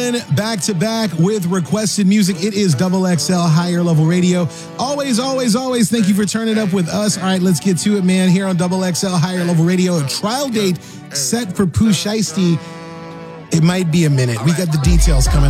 Back to back with requested music. It is Double XL Higher Level Radio. Always, thank you for turning up with us. All right, let's get to it, man. Here on Double XL Higher Level Radio, a trial date set for Pooh Shiesty. It might be a minute. We got the details coming